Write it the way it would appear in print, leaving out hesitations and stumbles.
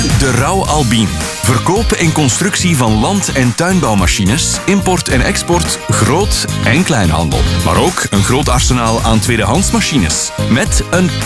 De Rauw Albin. Verkoop en constructie van land- en tuinbouwmachines, import en export, groot- en kleinhandel. Maar ook een groot arsenaal aan tweedehands machines. Met een